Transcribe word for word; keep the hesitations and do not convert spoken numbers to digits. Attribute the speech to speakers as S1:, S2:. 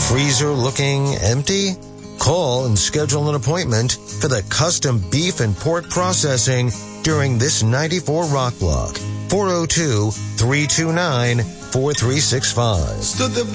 S1: Freezer looking empty? Call and schedule an appointment for the custom beef and pork processing during this ninety-four Rock Block. four oh two, three two nine, four three six five.
S2: Stood there